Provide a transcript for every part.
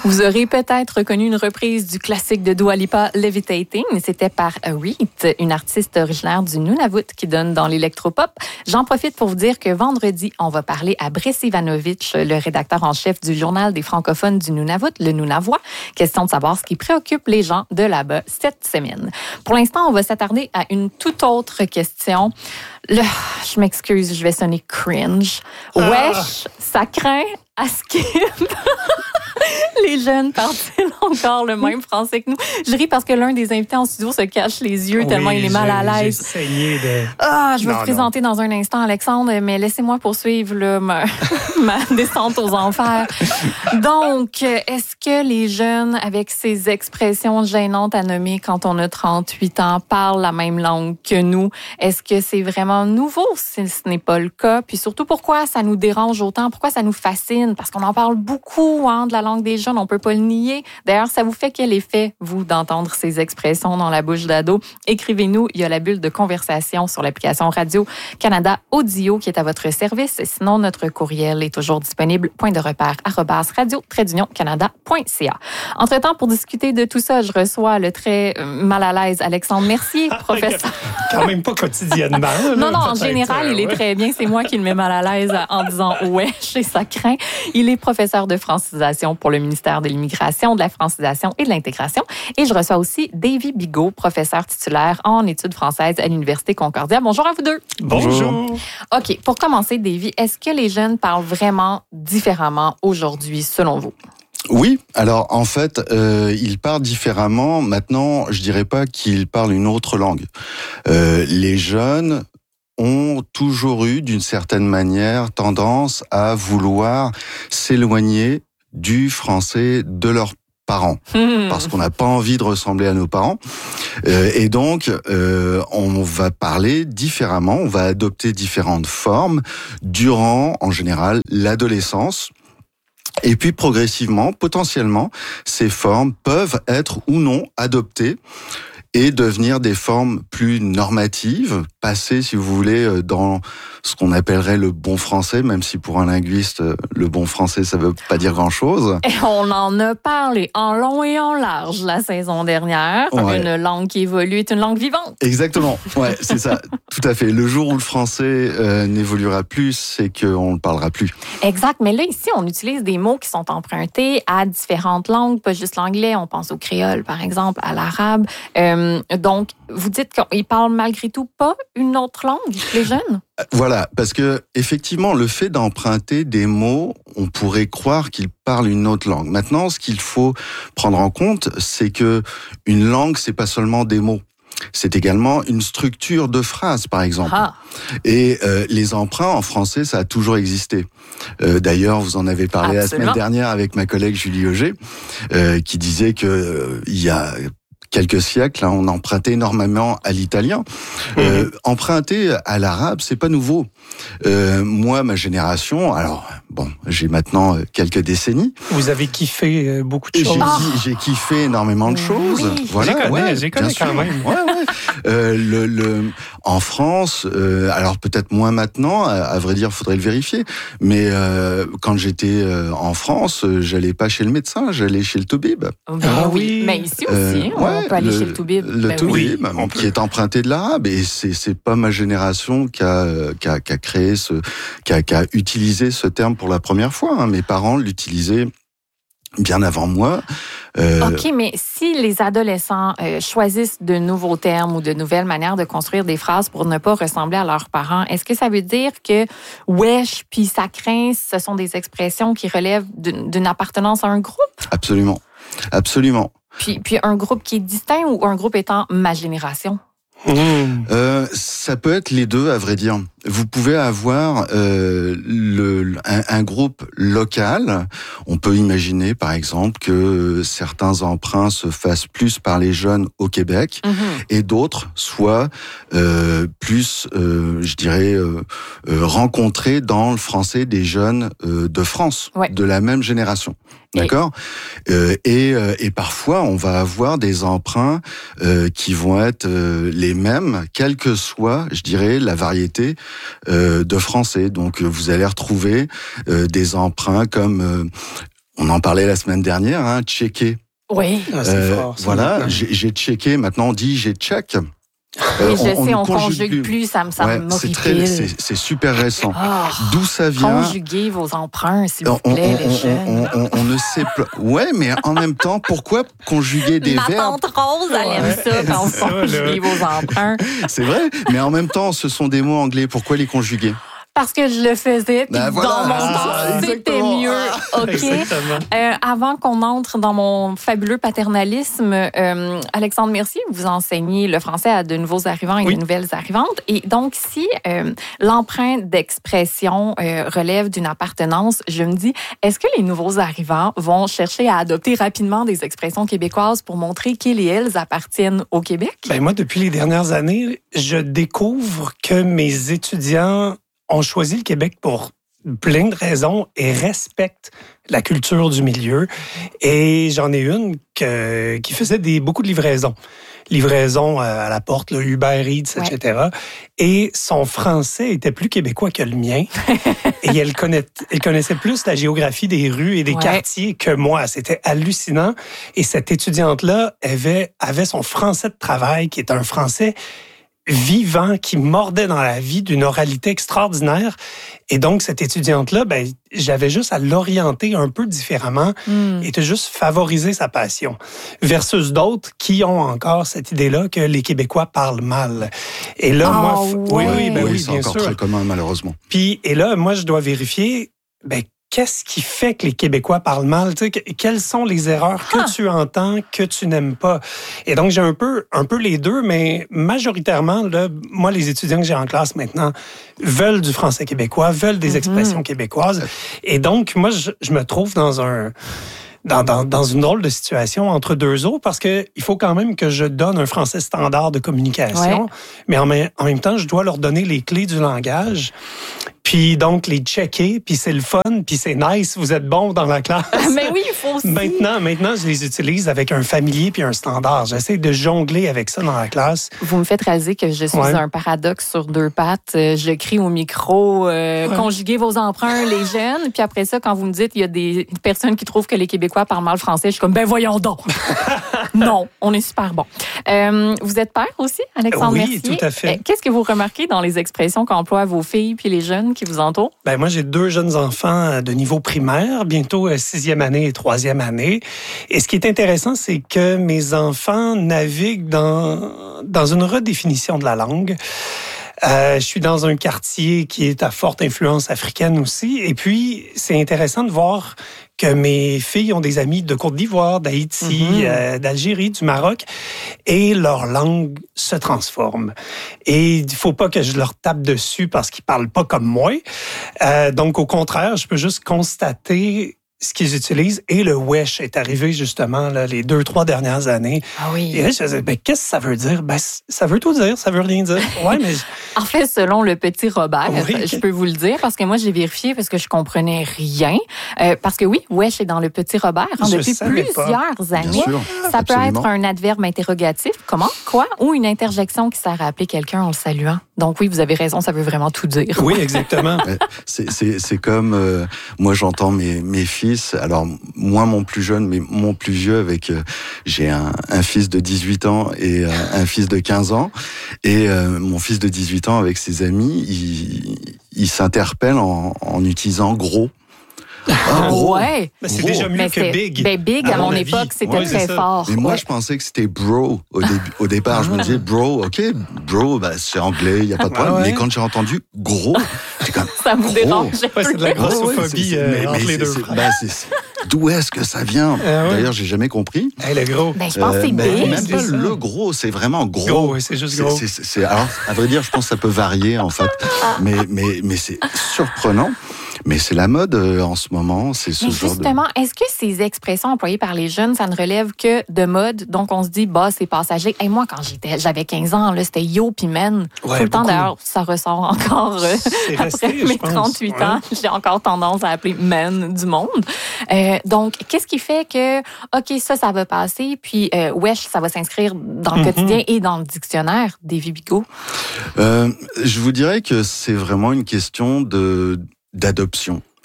Vous aurez peut-être reconnu une reprise du classique de Dua Lipa, Levitating. C'était par Reet, une artiste originaire du Nunavut qui donne dans l'électropop. J'en profite pour vous dire que vendredi, on va parler à Brice Ivanovic, le rédacteur en chef du journal des francophones du Nunavut, le Nunavois. Question de savoir ce qui préoccupe les gens de là-bas cette semaine. Pour l'instant, on va s'attarder à une toute autre question. Je m'excuse, je vais sonner cringe. Wesh, ça craint à skip. Les jeunes parlent-ils encore le même français que nous? Je ris parce que l'un des invités en studio se cache les yeux tellement il est mal à l'aise. J'ai saigné de... Je vais vous présenter dans un instant, Alexandre, mais laissez-moi poursuivre là, ma descente aux enfers. Donc, est-ce que les jeunes, avec ces expressions gênantes à nommer quand on a 38 ans, parlent la même langue que nous? Est-ce que c'est vraiment nouveau si ce n'est pas le cas? Puis surtout, pourquoi ça nous dérange autant? Pourquoi ça nous fascine? Parce qu'on en parle beaucoup de la langue des jeunes, on peut pas le nier. D'ailleurs, ça vous fait quel effet, vous, d'entendre ces expressions dans la bouche d'ado? Écrivez-nous, il y a la bulle de conversation sur l'application Radio-Canada Audio qui est à votre service. Sinon, notre courriel est toujours disponible, @radio-canada.ca. Entre-temps, pour discuter de tout ça, je reçois le très mal à l'aise Alexandre Mercier, professeur. Quand même pas quotidiennement. Non, en général, il est très bien. C'est moi qui le mets mal à l'aise en disant « wesh » et ça craint. Il est professeur de francisation pour le ministère de l'Immigration, de la francisation et de l'intégration. Et je reçois aussi Davy Bigot, professeur titulaire en études françaises à l'Université Concordia. Bonjour à vous deux. Bonjour. OK, pour commencer, Davy, est-ce que les jeunes parlent vraiment différemment aujourd'hui, selon vous? Oui, alors en fait, ils parlent différemment. Maintenant, je dirais pas qu'ils parlent une autre langue. Les jeunes ont toujours eu, d'une certaine manière, tendance à vouloir s'éloigner du français de leurs parents, parce qu'on n'a pas envie de ressembler à nos parents. Et donc, on va parler différemment, on va adopter différentes formes durant, en général, l'adolescence. Et puis, progressivement, potentiellement, ces formes peuvent être ou non adoptées et devenir des formes plus normatives, passer, si vous voulez, dans ce qu'on appellerait le bon français, même si pour un linguiste, le bon français, ça veut pas dire grand-chose. Et on en a parlé en long et en large la saison dernière. Ouais. Une langue qui évolue est une langue vivante. Exactement, ouais, c'est ça, tout à fait. Le jour où le français n'évoluera plus, c'est qu'on ne parlera plus. Exact, mais là, ici, on utilise des mots qui sont empruntés à différentes langues, pas juste l'anglais. On pense au créole, par exemple, à l'arabe. Donc, vous dites qu'ils parlent malgré tout pas une autre langue, les jeunes? Voilà, parce que effectivement, le fait d'emprunter des mots, on pourrait croire qu'ils parlent une autre langue. Maintenant, ce qu'il faut prendre en compte, c'est que une langue, c'est pas seulement des mots. C'est également une structure de phrase, par exemple. Ah. Et les emprunts en français, ça a toujours existé. D'ailleurs, vous en avez parlé la semaine dernière avec ma collègue Julie Auger, qui disait que il y a quelques siècles, on empruntait énormément à l'italien. Emprunter à l'arabe, c'est pas nouveau. Moi, ma génération, alors bon, j'ai maintenant quelques décennies. Vous avez kiffé beaucoup de choses. J'ai kiffé énormément de choses. Oui. Voilà, j'ai connu quand même. Ouais. En France, alors peut-être moins maintenant, à vrai dire, faudrait le vérifier. Mais quand j'étais en France, j'allais pas chez le médecin, j'allais chez le toubib. Oui, mais ici aussi, on peut aller chez le toubib. Le toubib, qui est emprunté de l'arabe, et c'est pas ma génération qui a créé qui a utilisé ce terme pour la première fois. Hein. Mes parents l'utilisaient bien avant moi. OK, mais si les adolescents choisissent de nouveaux termes ou de nouvelles manières de construire des phrases pour ne pas ressembler à leurs parents, est-ce que ça veut dire que wesh puis ça craint, ce sont des expressions qui relèvent d'une appartenance à un groupe? Absolument. Puis un groupe qui est distinct ou un groupe étant ma génération? Ça peut être les deux, à vrai dire. Vous pouvez avoir un groupe local. On peut imaginer, par exemple, que certains emprunts se fassent plus par les jeunes au Québec et d'autres soient plus, je dirais, rencontrés dans le français des jeunes de France, de la même génération. D'accord. Et parfois, on va avoir des emprunts qui vont être les mêmes, quelle que soit, je dirais, la variété de français. Donc, vous allez retrouver des emprunts comme On en parlait la semaine dernière, hein, checker. Oui. C'est fort, ça. Voilà, j'ai checké, maintenant on dit j'ai check. Oui, je sais, on conjugue plus, ça me semble horrible. C'est super récent. Oh, D'où ça vient? Conjuguez vos emprunts, s'il vous plaît, les jeunes. On ne sait pas. Ouais, mais en même temps, pourquoi conjuguer des Ma verbes? tante Rose, elle aime ça quand vous conjuguez vos emprunts. C'est vrai, mais en même temps, ce sont des mots anglais. Pourquoi les conjuguer? Parce que je le faisais, puis voilà, dans mon temps, c'était mieux. OK? Avant qu'on entre dans mon fabuleux paternalisme, Alexandre Mercier, vous enseignez le français à de nouveaux arrivants et de nouvelles arrivantes. Et donc, si l'empreinte d'expression relève d'une appartenance, je me dis, est-ce que les nouveaux arrivants vont chercher à adopter rapidement des expressions québécoises pour montrer qu'ils et elles appartiennent au Québec? Ben moi, depuis les dernières années, je découvre que mes étudiants ont choisi le Québec pour plein de raisons et respectent la culture du milieu. Et j'en ai une qui faisait beaucoup de livraisons. Livraison à la porte, là, Uber Eats, etc. Et son français était plus québécois que le mien. Et elle connaissait plus la géographie des rues et des quartiers que moi. C'était hallucinant. Et cette étudiante-là avait son français de travail, qui est un français vivant, qui mordait dans la vie d'une oralité extraordinaire. Et donc, cette étudiante-là, j'avais juste à l'orienter un peu différemment et de juste favoriser sa passion. Versus d'autres qui ont encore cette idée-là que les Québécois parlent mal. Et là, oui, c'est bien encore sûr. très commun, malheureusement. Et là, moi, je dois vérifier, qu'est-ce qui fait que les Québécois parlent mal? Tu sais, quelles sont les erreurs que tu entends, que tu n'aimes pas? Et donc, j'ai un peu les deux, mais majoritairement, là, moi, les étudiants que j'ai en classe maintenant veulent du français québécois, veulent des expressions québécoises. Et donc, moi, je me trouve dans une drôle de situation entre deux eaux parce que il faut quand même que je donne un français standard de communication, mais en même temps, je dois leur donner les clés du langage. Puis donc, les checker, puis c'est le fun, puis c'est nice, vous êtes bon dans la classe. Mais oui, il faut aussi. Maintenant, je les utilise avec un familier puis un standard. J'essaie de jongler avec ça dans la classe. Vous me faites réaliser que je suis un paradoxe sur deux pattes. Je crie au micro, conjuguez vos emprunts, les jeunes. Puis après ça, quand vous me dites il y a des personnes qui trouvent que les Québécois parlent mal français, je suis comme, voyons donc. Non, on est super bon. Vous êtes père aussi, Alexandre Mercier? Oui, tout à fait. Qu'est-ce que vous remarquez dans les expressions qu'emploient vos filles puis les jeunes qui vous entourent? Moi, j'ai 2 jeunes enfants de niveau primaire, bientôt 6e année et 3e année. Et ce qui est intéressant, c'est que mes enfants naviguent dans une redéfinition de la langue. Je suis dans un quartier qui est à forte influence africaine aussi. Et puis, c'est intéressant de voir que mes filles ont des amis de Côte d'Ivoire, d'Haïti, d'Algérie, du Maroc, et leur langue se transforme. Et il faut pas que je leur tape dessus parce qu'ils parlent pas comme moi. Donc, au contraire, je peux juste constater ce qu'ils utilisent. Et le wesh est arrivé justement là, les 2-3 dernières années. Ah oui. Et là, je me disais, qu'est-ce que ça veut dire? Ça veut tout dire, ça veut rien dire. Ouais, mais... En fait, selon le petit Robert, je peux vous le dire, parce que moi, j'ai vérifié parce que je comprenais rien. Parce que oui, wesh est dans le petit Robert depuis plusieurs années. Bien sûr, ça absolument. peut être un adverbe interrogatif, comment, quoi, ou une interjection qui sert à appeler quelqu'un en le saluant. Donc oui, vous avez raison, ça veut vraiment tout dire. Oui, exactement. C'est comme, moi j'entends mes fils, alors moi mon plus jeune, mais mon plus vieux, j'ai un fils de 18 ans et un fils de 15 ans, et mon fils de 18 ans avec ses amis, il s'interpelle en utilisant gros. Gros. Ouais. C'est déjà mieux que big. Big, à mon époque, c'était très fort. Mais moi, je pensais que c'était bro au départ. Je me disais, bro, bro, c'est anglais, il n'y a pas de problème. Mais quand j'ai entendu gros, j'ai comme, ça vous dérangeait plus. C'est de la grossophobie entre les deux. D'où est-ce que ça vient? D'ailleurs, j'ai jamais compris. Le gros. Je pense que c'est big. Même pas le gros, c'est vraiment gros. Oui, c'est juste gros. Alors, à vrai dire, je pense que ça peut varier, en fait. Mais c'est surprenant. Mais c'est la mode en ce moment, c'est ce genre justement, est-ce que ces expressions employées par les jeunes, ça ne relève que de mode? Donc, on se dit, c'est passager. Et moi, quand j'avais 15 ans, là, c'était yo puis men. Tout le temps, d'ailleurs, ça ressort encore après mes 38 ans. J'ai encore tendance à appeler men du monde. Donc, qu'est-ce qui fait que, OK, ça va passer, puis wesh, ça va s'inscrire dans le quotidien et dans le dictionnaire Davy Bigot? Je vous dirais que c'est vraiment une question d'adoption.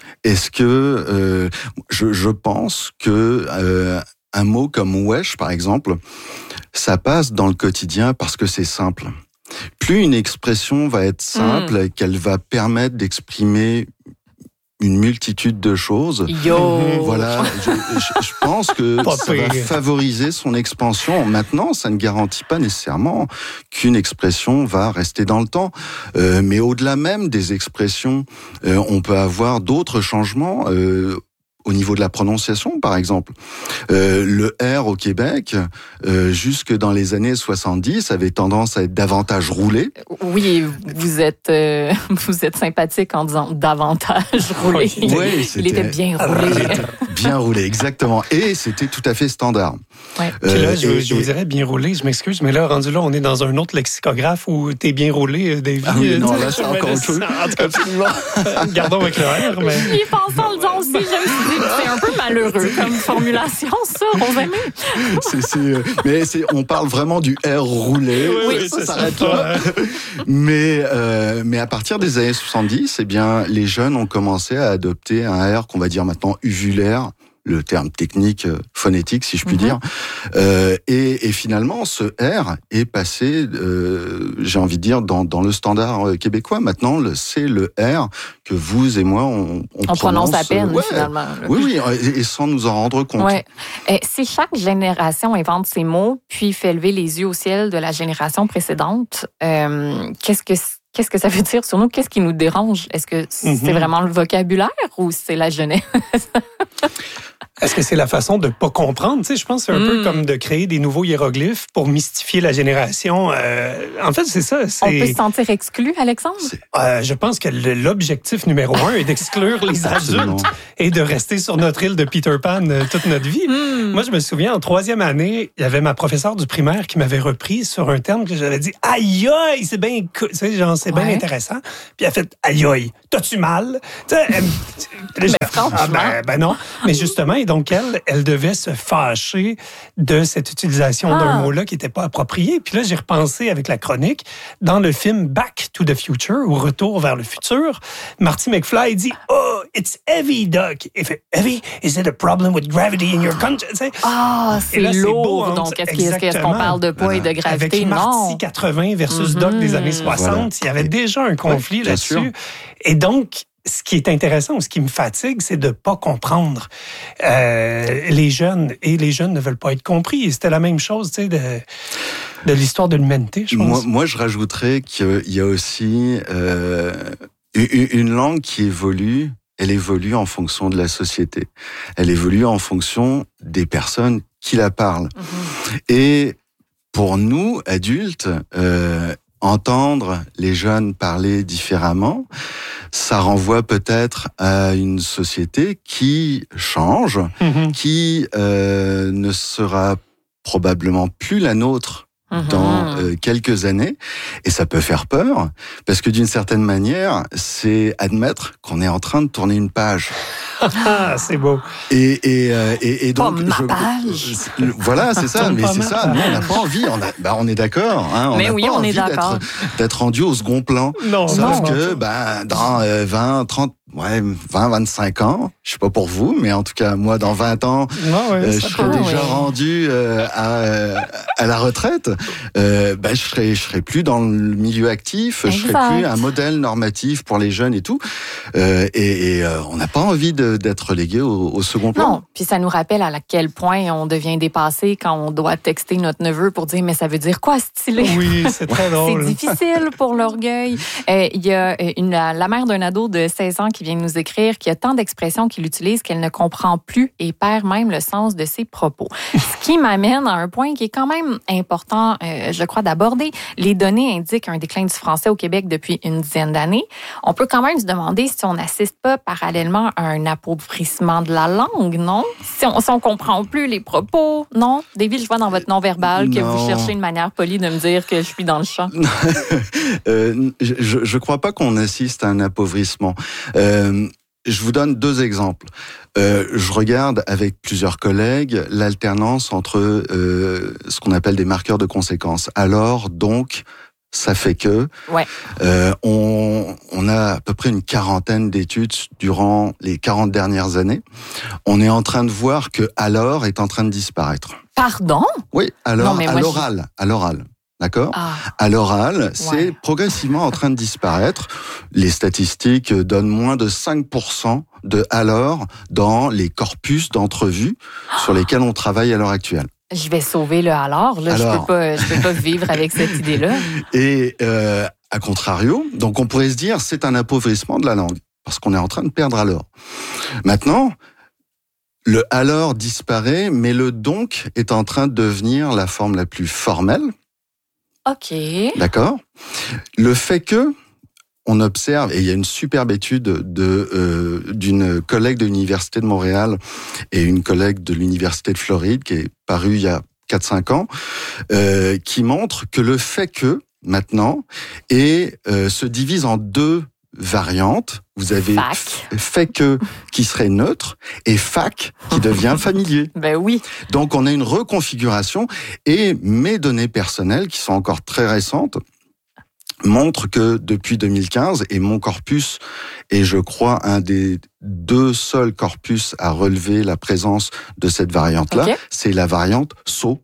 Est-ce que je pense que un mot comme wesh, par exemple, ça passe dans le quotidien parce que c'est simple. Plus une expression va être simple, qu'elle va permettre d'exprimer une multitude de choses. Voilà, je pense que ça va favoriser son expansion. Maintenant, ça ne garantit pas nécessairement qu'une expression va rester dans le temps. Mais au-delà même des expressions, on peut avoir d'autres changements. Au niveau de la prononciation, par exemple. Le R au Québec, jusque dans les années 70, avait tendance à être davantage roulé. Oui, vous êtes sympathique en disant davantage roulé. Oui, il était bien roulé. Bien roulé, exactement. Et c'était tout à fait standard. Ouais. Puis là, je vous dirais bien roulé, je m'excuse, mais là, rendu là, on est dans un autre lexicographe où t'es bien roulé, David. Ah oui, non, là, c'est encore autre chose. En tout cas, gardons avec le R, mais... J'y pense en le disant aussi, je me suis dit, c'est un peu malheureux comme formulation, ça, Rosemée. Mais on parle vraiment du R roulé. Oui, ça s'arrête là. Mais à partir des années 70, eh bien, les jeunes ont commencé à adopter un R qu'on va dire maintenant uvulaire, le terme technique, phonétique, si je puis dire. Et finalement, ce R est passé, j'ai envie de dire, dans le standard québécois. Maintenant, c'est le R que vous et moi, on prononce à peine, finalement. Oui, et sans nous en rendre compte. Ouais. Si chaque génération invente ses mots, puis fait lever les yeux au ciel de la génération précédente, qu'est-ce que ça veut dire sur nous? Qu'est-ce qui nous dérange? Est-ce que c'est vraiment le vocabulaire ou c'est la jeunesse? Est-ce que c'est la façon de ne pas comprendre? Tu sais, je pense que c'est un peu comme de créer des nouveaux hiéroglyphes pour mystifier la génération. En fait, c'est ça. On peut se sentir exclu, Alexandre? Je pense que l'objectif numéro 1 est d'exclure les adultes et de rester sur notre île de Peter Pan toute notre vie. Moi, je me souviens, en 3e année, il y avait ma professeure du primaire qui m'avait repris sur un terme que j'avais dit « Aïe, aïe, c'est bien cool. » Tu sais, genre, c'est bien intéressant. Puis elle a fait « Aïe, aïe, t'as-tu mal? » Tu sais, ben non. Mais justement, et donc elle devait se fâcher de cette utilisation d'un mot-là qui n'était pas approprié. Puis là, j'ai repensé avec la chronique, dans le film Back to the Future, ou Retour vers le futur, Marty McFly dit « Oh, it's heavy, Doc. Il fait « Heavy? Is it a problem with gravity in your country? » c'est lourd. Donc, est-ce qu'on parle de poids et de gravité? Avec Marty 80 versus Doc des années 60, il y avait déjà un conflit là-dessus. Sûr. Et donc, ce qui est intéressant ou ce qui me fatigue, c'est de ne pas comprendre les jeunes. Et les jeunes ne veulent pas être compris. Et c'était la même chose, tu sais, de l'histoire de l'humanité, je pense. Moi, je rajouterais qu'il y a aussi une langue qui évolue. Elle évolue en fonction de la société. Elle évolue en fonction des personnes qui la parlent. Et pour nous, adultes, entendre les jeunes parler différemment, ça renvoie peut-être à une société qui change, qui ne sera probablement plus la nôtre dans quelques années. Et ça peut faire peur, parce que d'une certaine manière, c'est admettre qu'on est en train de tourner une page. C'est beau. Et donc, voilà, c'est ça. Mais c'est ça. Nous, on n'a pas envie. On est d'accord. Hein, on n'a pas envie d'être rendu au second plan. Sauf que, dans 20-25 ans, je sais pas pour vous, mais en tout cas, moi, dans 20 ans, je serai déjà rendu à la retraite. Je serai plus dans le milieu actif. Je serai plus un modèle normatif pour les jeunes et tout. On n'a pas envie d'être relégué au second plan. Non, puis ça nous rappelle à quel point on devient dépassé quand on doit texter notre neveu pour dire « mais ça veut dire quoi, stylé? » Oui, c'est très drôle. C'est difficile pour l'orgueil. Il y a la mère d'un ado de 16 ans qui vient nous écrire qu'il y a tant d'expressions qu'il utilise qu'elle ne comprend plus et perd même le sens de ses propos. Ce qui m'amène à un point qui est quand même important, je crois, d'aborder. Les données indiquent un déclin du français au Québec depuis une dizaine d'années. On peut quand même se demander si on n'assiste pas parallèlement à un appauvrissement de la langue, non? Si on comprend plus les propos, non? David, je vois dans votre non-verbal que vous cherchez une manière polie de me dire que je suis dans le champ. Je crois pas qu'on assiste à un appauvrissement. Je vous donne 2 exemples. Je regarde avec plusieurs collègues l'alternance entre ce qu'on appelle des marqueurs de conséquences. Alors, donc, ça fait que. Ouais. On a à peu près une quarantaine d'études durant les 40 dernières années. On est en train de voir que alors est en train de disparaître. Pardon? Oui, alors Non, mais à l'oral. D'accord? À l'oral, c'est progressivement en train de disparaître. Les statistiques donnent moins de 5% de alors dans les corpus d'entrevues sur lesquels on travaille à l'heure actuelle. Je vais sauver le alors. Là, je peux pas vivre avec cette idée-là. Et à contrario, donc on pourrait se dire c'est un appauvrissement de la langue parce qu'on est en train de perdre alors. Maintenant, le alors disparaît, mais le donc est en train de devenir la forme la plus formelle. OK. D'accord. Le fait que on observe, et il y a une superbe étude d'une collègue de l'Université de Montréal et une collègue de l'Université de Floride qui est parue il y a 4-5 ans, qui montre que le fait que, maintenant, se divise en 2 variantes. Vous avez fait que qui serait neutre et fac qui devient familier. Ben oui. Donc on a une reconfiguration et mes données personnelles qui sont encore très récentes montrent que depuis 2015, et mon corpus est, je crois, un des 2 seuls corpus à relever la présence de cette variante-là, c'est la variante SO.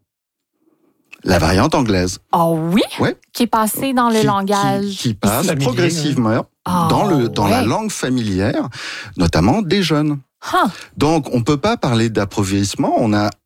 La variante anglaise. Oh oui? Ouais. Qui est passée dans le langage. Qui passe progressivement dans la langue familière, notamment des jeunes. Donc, on peut pas parler d'appauvrissement.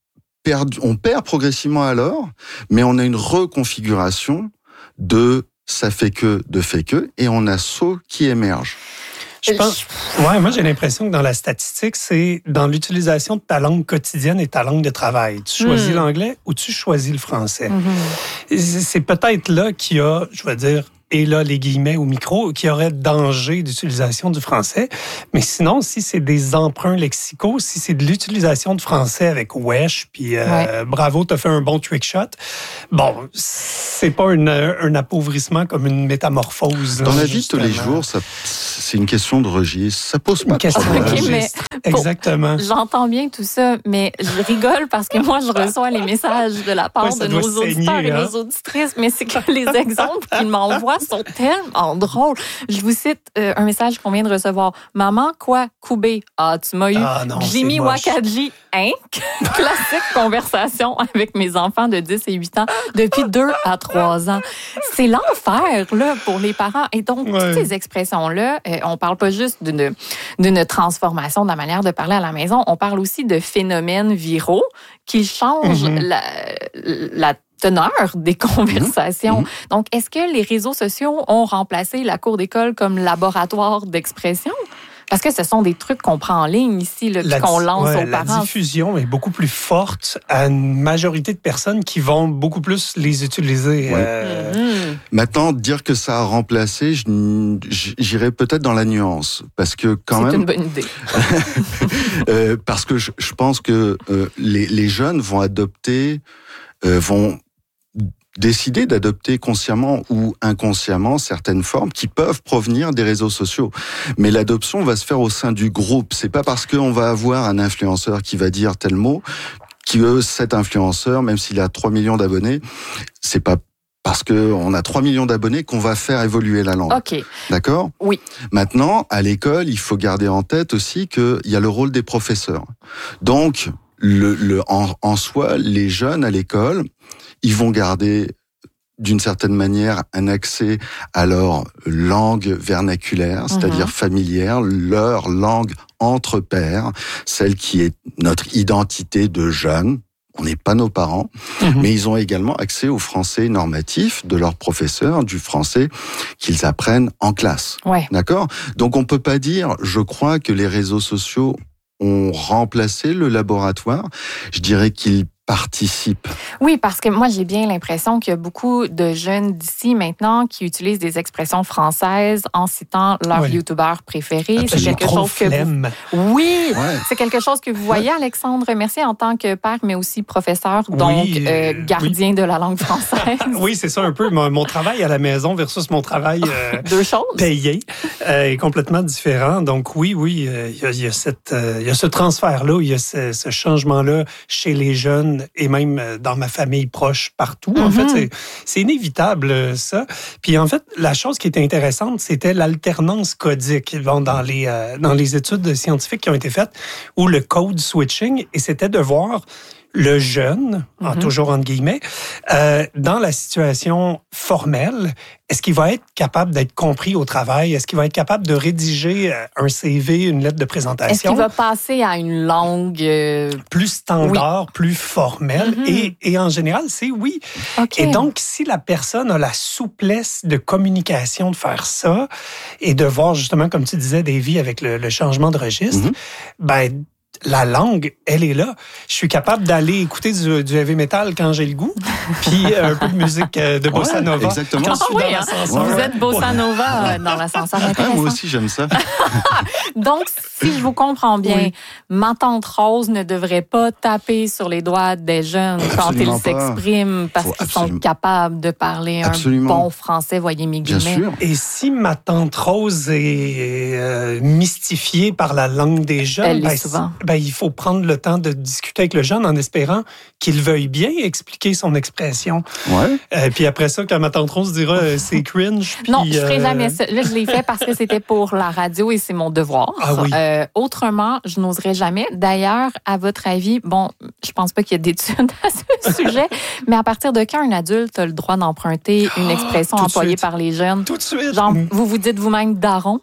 On perd progressivement alors, mais on a une reconfiguration de ça fait que, de fait que, et on a SO qui émerge. Je pense, moi j'ai l'impression que dans la statistique, c'est dans l'utilisation de ta langue quotidienne et ta langue de travail. Tu choisis l'anglais ou tu choisis le français. C'est peut-être là qu'il y a, je vais dire, et là, les guillemets au micro, qu'il y aurait danger d'utilisation du français. Mais sinon, si c'est des emprunts lexicaux, si c'est de l'utilisation de français avec wesh, puis bravo, t'as fait un bon trick shot, bon, c'est pas un appauvrissement comme une métamorphose. Dans la vie de tous les jours, c'est une question de registre. Ça pose pas de problème. Exactement. J'entends bien tout ça, mais je rigole parce que moi, je reçois les messages de la part de nos auditeurs et nos auditrices, mais c'est que les exemples qu'ils m'envoient sont tellement drôles. Je vous cite un message qu'on vient de recevoir. Maman, quoi? Koubé. Ah, tu m'as eu. Jimmy Wakadji, hein? Classique conversation avec mes enfants de 10 et 8 ans depuis 2 à 3 ans. C'est l'enfer, là, pour les parents. Et donc, toutes ces expressions-là, on parle pas juste d'une transformation de la manière de parler à la maison, on parle aussi de phénomènes viraux qui changent la teneur des conversations. Donc, est-ce que les réseaux sociaux ont remplacé la cour d'école comme laboratoire d'expression? Parce que ce sont des trucs qu'on prend en ligne ici, là, puis qu'on lance aux parents. La diffusion est beaucoup plus forte à une majorité de personnes qui vont beaucoup plus les utiliser. Maintenant, dire que ça a remplacé, j'irais peut-être dans la nuance. Parce que quand même... C'est une bonne idée. Parce que je pense que les jeunes vont décider d'adopter consciemment ou inconsciemment certaines formes qui peuvent provenir des réseaux sociaux. Mais l'adoption va se faire au sein du groupe. C'est pas parce qu'on va avoir un influenceur qui va dire tel mot que cet influenceur, même s'il a 3 millions d'abonnés, c'est pas parce qu'on a 3 millions d'abonnés qu'on va faire évoluer la langue. OK. D'accord? Oui. Maintenant, à l'école, il faut garder en tête aussi qu'il y a le rôle des professeurs. Donc, en soi, les jeunes à l'école, ils vont garder d'une certaine manière un accès à leur langue vernaculaire, c'est-à-dire familière, leur langue entre pairs, celle qui est notre identité de jeunes. On n'est pas nos parents, mais ils ont également accès au français normatif de leurs professeurs, du français qu'ils apprennent en classe. D'accord ? Donc on peut pas dire, je crois que les réseaux sociaux ont remplacé le laboratoire. Je dirais qu'ils participent. Oui, parce que moi, j'ai bien l'impression qu'il y a beaucoup de jeunes d'ici maintenant qui utilisent des expressions françaises en citant leur youtubeur préféré. C'est quelque chose que c'est quelque chose que vous voyez, Alexandre Mercier, en tant que père, mais aussi professeur, donc gardien de la langue française. Oui, c'est ça un peu. Mon travail à la maison versus mon travail Deux choses. Payé est complètement différent. Donc il y a ce transfert-là, il y a ce changement-là chez les jeunes jeune, et même dans ma famille proche, partout. En fait, c'est inévitable, ça. Puis en fait, la chose qui était intéressante, c'était l'alternance codique dans les études scientifiques qui ont été faites, ou le code switching, et c'était de voir le jeune, toujours entre guillemets, dans la situation formelle, est-ce qu'il va être capable d'être compris au travail? Est-ce qu'il va être capable de rédiger un CV, une lettre de présentation? Est-ce qu'il va passer à une langue plus standard, plus formelle? Et en général, c'est oui. Okay. Et donc, si la personne a la souplesse de communication de faire ça et de voir justement, comme tu disais, Davy, avec le changement de registre, ben la langue, elle est là. Je suis capable d'aller écouter du heavy metal quand j'ai le goût, puis un peu de musique de bossa nova. Exactement. Quand je suis dans l'ascenseur. Vous êtes bossa nova dans l'ascenseur. Moi aussi, j'aime ça. Donc, si je vous comprends bien, ma tante Rose ne devrait pas taper sur les doigts des jeunes quand ils s'expriment parce qu'ils sont capables de parler un bon français, voyez mes guillemets. Bien sûr. Et si ma tante Rose est mystifiée par la langue des jeunes, elle l'est souvent. Il faut prendre le temps de discuter avec le jeune en espérant qu'il veuille bien expliquer son expression. Ouais. Puis après ça, quand ma tante Rose dira c'est cringe. Puis, non, je ne ferai jamais ça. Là, je l'ai fait parce que c'était pour la radio et c'est mon devoir. Ah oui. Autrement, je n'oserais jamais. D'ailleurs, à votre avis, bon, je pense pas qu'il y ait d'études à ce sujet, mais à partir de quand un adulte a le droit d'emprunter une expression employée par les jeunes? Tout de suite. Genre, vous dites vous-même daron?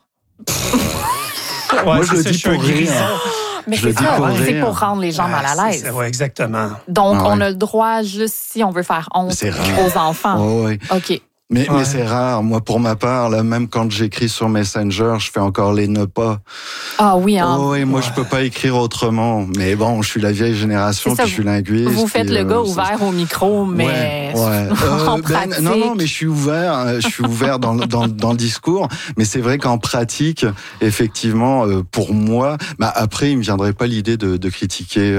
Moi, je le dis pour rire. Mais c'est ça, c'est pour rendre les gens mal à l'aise. Oui, exactement. Donc, on a le droit juste si on veut faire honte aux enfants. Oh, oui. OK. Mais c'est rare. Moi, pour ma part, là, même quand j'écris sur Messenger, je fais encore les ne pas. Ah oui, hein. Oh, et moi, je peux pas écrire autrement. Mais bon, je suis la vieille génération, puis je suis linguiste. Vous faites le gars ouvert au micro, mais en pratique... Non, mais je suis ouvert. Je suis ouvert dans le discours. Mais c'est vrai qu'en pratique, effectivement, pour moi, après, il me viendrait pas l'idée de critiquer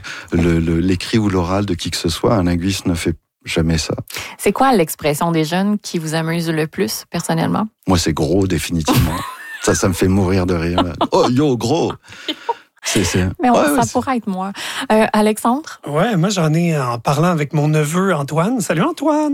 l'écrit ou l'oral de qui que ce soit. Un linguiste ne fait jamais ça. C'est quoi l'expression des jeunes qui vous amuse le plus, personnellement? Moi, c'est gros, définitivement. ça me fait mourir de rire. Oh, yo, gros! Mais ça pourrait être moi. Alexandre? Ouais, moi, j'en ai en parlant avec mon neveu Antoine. Salut Antoine!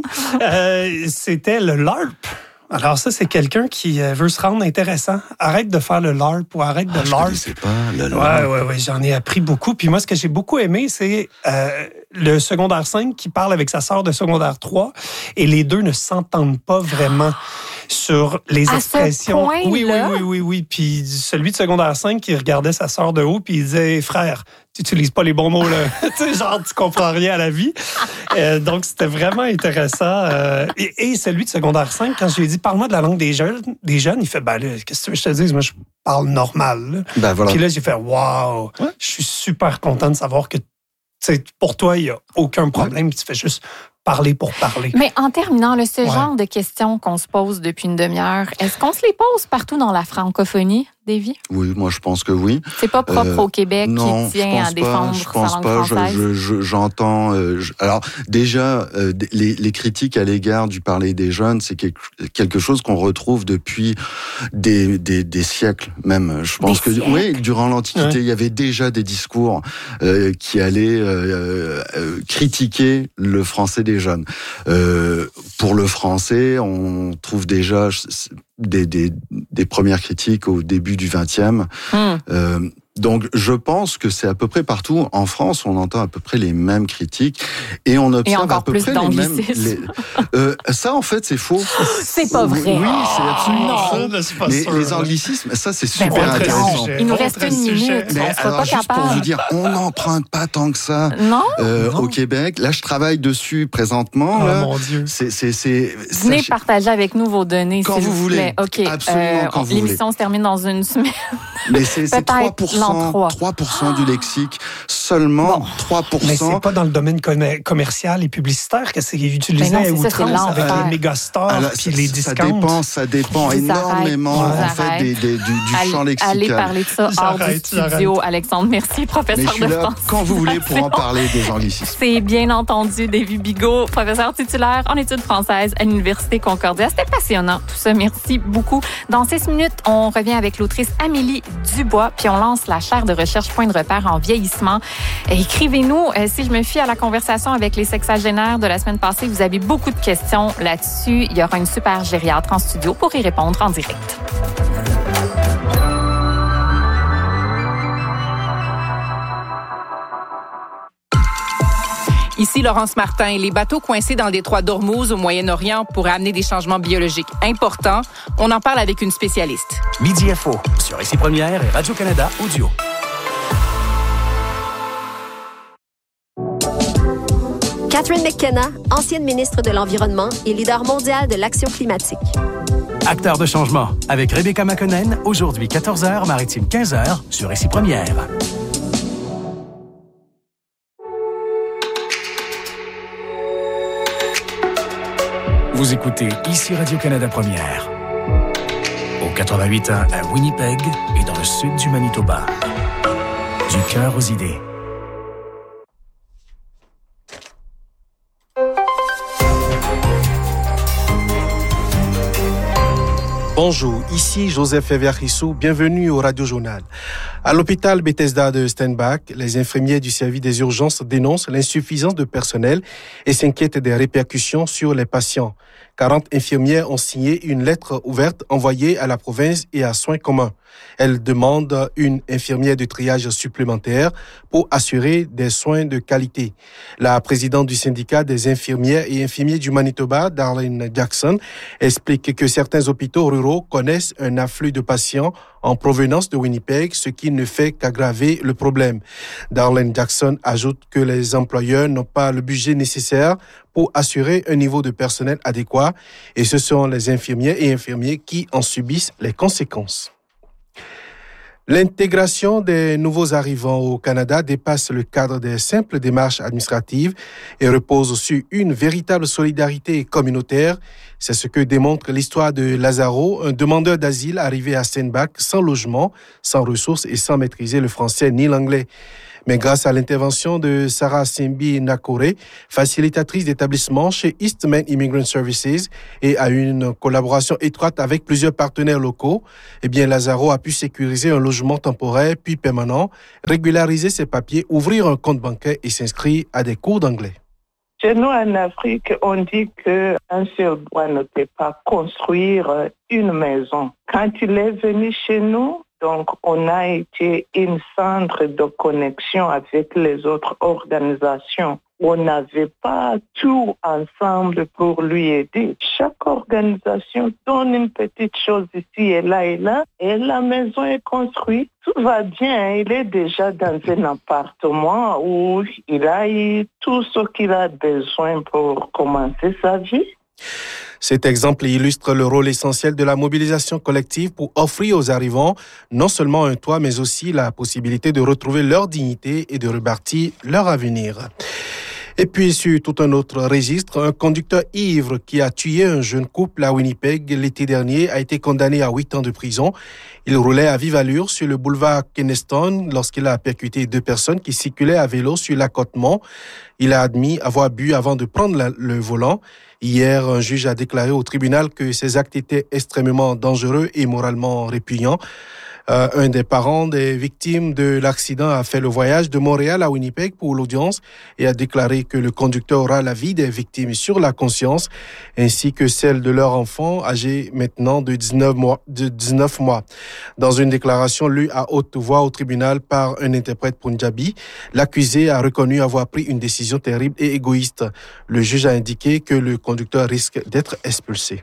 C'était le LARP. Alors ça, c'est quelqu'un qui veut se rendre intéressant. Arrête de faire le LARP ou arrête de LARP. Je sais pas, le LARP. Ouais, j'en ai appris beaucoup. Puis moi, ce que j'ai beaucoup aimé, c'est le secondaire 5 qui parle avec sa sœur de secondaire 3 et les deux ne s'entendent pas vraiment sur les expressions. À ce point-là? Oui. Puis celui de secondaire 5 qui regardait sa sœur de haut puis il disait « Frère, tu n'utilises pas les bons mots, là. » Tu sais, genre, tu comprends rien à la vie. Donc, c'était vraiment intéressant. Et celui de secondaire 5, quand je lui ai dit « Parle-moi de la langue des jeunes », il fait « Ben là, qu'est-ce que tu veux que je te dise? Moi, je parle normal. » Voilà. Puis là, j'ai fait « Wow! Ouais. Je suis super content de savoir que pour toi, il n'y a aucun problème. Tu fais juste parler pour parler. » Mais en terminant, ce genre de questions qu'on se pose depuis une demi-heure, est-ce qu'on se les pose partout dans la francophonie, Davy? Oui, moi je pense que oui. C'est pas propre au Québec qui tient à défendre sa langue française? J'entends... alors déjà, les critiques à l'égard du parler des jeunes, c'est quelque chose qu'on retrouve depuis des siècles même. Je pense que oui, durant l'Antiquité, il y avait déjà des discours qui allaient critiquer le français des jeunes. Pour le français, on trouve déjà des premières critiques au début du XXe. Donc, je pense que c'est à peu près partout. En France, on entend à peu près les mêmes critiques et on observe à peu près les mêmes. Ça, en fait, c'est faux. C'est pas vrai. Oui, c'est absolument faux. Les anglicismes, ça, c'est super intéressant. Il nous reste une minute. Mais alors, juste pour vous dire, on n'emprunte pas tant que ça au Québec. Là, je travaille dessus présentement. Oh là. mon Dieu. Venez partager avec nous vos données, quand s'il vous plaît. OK. Absolument, quand vous voulez. L'émission se termine dans une semaine. Mais c'est 3% du lexique, seulement 3%. Mais c'est pas dans le domaine commercial et publicitaire que c'est utilisé à outrance avec les mégastores puis les discounts. Ça dépend énormément en fait du champ lexical. Allez parler de ça hors du studio. Alexandre, merci, professeur de français. Quand vous voulez pour en parler des anglicismes. C'est bien entendu Davy Bigot, professeur titulaire en études françaises à l'Université Concordia. C'était passionnant tout ça, merci beaucoup. Dans 6 minutes, on revient avec l'autrice Amélie Dubois puis on lance la la chaire de recherche Point de repère en vieillissement. Écrivez-nous, si je me fie à la conversation avec les sexagénaires de la semaine passée, vous avez beaucoup de questions là-dessus. Il y aura une super gériatre en studio pour y répondre en direct. Ici Laurence Martin. Les bateaux coincés dans le détroit d'Ormuz au Moyen-Orient pourraient amener des changements biologiques importants. On en parle avec une spécialiste. Midi Info sur Ici Première et Radio-Canada Audio. Catherine McKenna, ancienne ministre de l'Environnement et leader mondial de l'action climatique. Acteur de changement avec Rebecca McConnell, aujourd'hui 14h, maritime 15h sur Ici Première. Vous écoutez Ici Radio-Canada Première. Au 88.1 à Winnipeg et dans le sud du Manitoba. Du cœur aux idées. Bonjour, ici Joseph Eviarissou, bienvenue au Radio Journal. À l'hôpital Bethesda de Steinbach, les infirmiers du service des urgences dénoncent l'insuffisance de personnel et s'inquiètent des répercussions sur les patients. 40 infirmières ont signé une lettre ouverte envoyée à la province et à Soins communs. Elles demandent une infirmière de triage supplémentaire pour assurer des soins de qualité. La présidente du syndicat des infirmières et infirmiers du Manitoba, Darlene Jackson, explique que certains hôpitaux ruraux connaissent un afflux de patients en provenance de Winnipeg, ce qui ne fait qu'aggraver le problème. Darlene Jackson ajoute que les employeurs n'ont pas le budget nécessaire pour assurer un niveau de personnel adéquat et ce sont les infirmières et infirmiers qui en subissent les conséquences. L'intégration des nouveaux arrivants au Canada dépasse le cadre des simples démarches administratives et repose sur une véritable solidarité communautaire. C'est ce que démontre l'histoire de Lazaro, un demandeur d'asile arrivé à Steinbach sans logement, sans ressources et sans maîtriser le français ni l'anglais. Mais grâce à l'intervention de Sarah Simbi Nakore, facilitatrice d'établissement chez Eastman Immigrant Services et à une collaboration étroite avec plusieurs partenaires locaux, Lazaro a pu sécuriser un logement temporaire puis permanent, régulariser ses papiers, ouvrir un compte bancaire et s'inscrire à des cours d'anglais. Chez nous, en Afrique, on dit qu'un seul doigt ne peut pas construire une maison. Quand il est venu chez nous, donc, on a été une centre de connexion avec les autres organisations. On n'avait pas tout ensemble pour lui aider. Chaque organisation donne une petite chose ici et là, et la maison est construite. Tout va bien. Il est déjà dans un appartement où il a eu tout ce qu'il a besoin pour commencer sa vie. Cet exemple illustre le rôle essentiel de la mobilisation collective pour offrir aux arrivants non seulement un toit, mais aussi la possibilité de retrouver leur dignité et de rebâtir leur avenir. Et puis, sur tout un autre registre, un conducteur ivre qui a tué un jeune couple à Winnipeg l'été dernier a été condamné à 8 ans de prison. Il roulait à vive allure sur le boulevard Kenneston lorsqu'il a percuté 2 personnes qui circulaient à vélo sur l'accotement. Il a admis avoir bu avant de prendre le volant. Hier, un juge a déclaré au tribunal que ces actes étaient extrêmement dangereux et moralement répugnants. Un des parents des victimes de l'accident a fait le voyage de Montréal à Winnipeg pour l'audience et a déclaré que le conducteur aura la vie des victimes sur la conscience ainsi que celle de leur enfant âgé maintenant de 19 mois. Dans une déclaration lue à haute voix au tribunal par un interprète punjabi, l'accusé a reconnu avoir pris une décision terrible et égoïste. Le juge a indiqué que le conducteur risque d'être expulsé.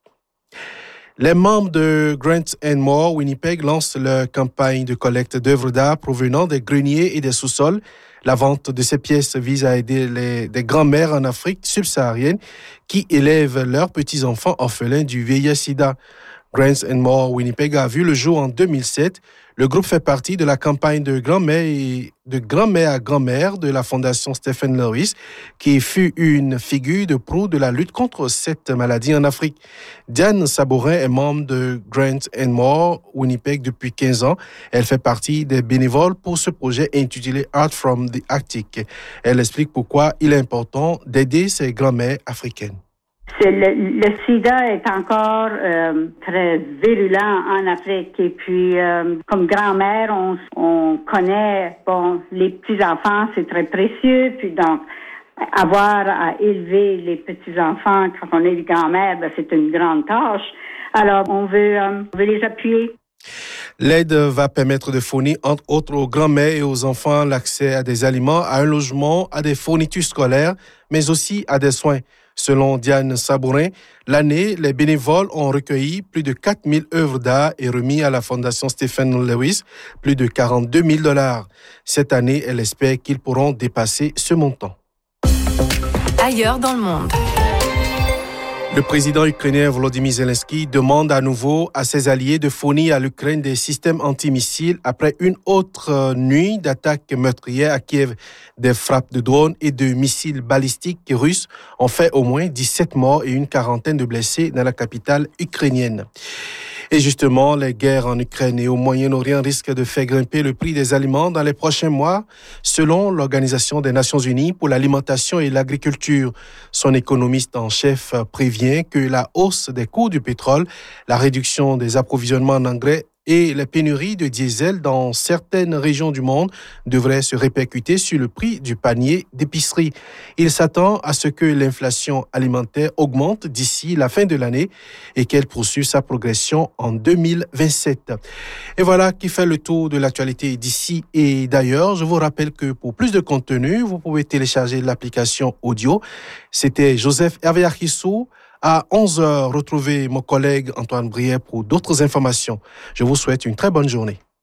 Les membres de Grant & Moore Winnipeg lancent leur campagne de collecte d'œuvres d'art provenant des greniers et des sous-sols. La vente de ces pièces vise à aider des grands-mères en Afrique subsaharienne qui élèvent leurs petits-enfants orphelins du VIH-Sida. Grant & Moore Winnipeg a vu le jour en 2007. Le groupe fait partie de la campagne de grand-mère à grand-mère de la Fondation Stephen Lewis, qui fut une figure de proue de la lutte contre cette maladie en Afrique. Diane Sabourin est membre de Grant & Moore Winnipeg depuis 15 ans. Elle fait partie des bénévoles pour ce projet intitulé Art from the Arctic. Elle explique pourquoi il est important d'aider ces grand-mères africaines. Le sida est encore très virulent en Afrique. Et puis, comme grand-mère, on connaît, les petits-enfants, c'est très précieux. Puis donc, avoir à élever les petits-enfants quand on est grand-mère, c'est une grande tâche. Alors, on veut les appuyer. L'aide va permettre de fournir, entre autres, aux grands-mères et aux enfants l'accès à des aliments, à un logement, à des fournitures scolaires, mais aussi à des soins. Selon Diane Sabourin, l'année, les bénévoles ont recueilli plus de 4000 œuvres d'art et remis à la Fondation Stephen Lewis plus de 42 000 $. Cette année, elle espère qu'ils pourront dépasser ce montant. Ailleurs dans le monde. Le président ukrainien Volodymyr Zelensky demande à nouveau à ses alliés de fournir à l'Ukraine des systèmes antimissiles après une autre nuit d'attaques meurtrières à Kiev. Des frappes de drones et de missiles balistiques russes ont fait au moins 17 morts et une quarantaine de blessés dans la capitale ukrainienne. Et justement, les guerres en Ukraine et au Moyen-Orient risquent de faire grimper le prix des aliments dans les prochains mois, selon l'Organisation des Nations Unies pour l'alimentation et l'agriculture. Son économiste en chef prévient que la hausse des coûts du pétrole, la réduction des approvisionnements en engrais et les pénuries de diesel dans certaines régions du monde devraient se répercuter sur le prix du panier d'épicerie. Il s'attend à ce que l'inflation alimentaire augmente d'ici la fin de l'année et qu'elle poursuive sa progression en 2027. Et voilà qui fait le tour de l'actualité d'ici et d'ailleurs. Je vous rappelle que pour plus de contenu, vous pouvez télécharger l'application audio. C'était Joseph Hervé-Archissou. À 11h, retrouvez mon collègue Antoine Brière pour d'autres informations. Je vous souhaite une très bonne journée.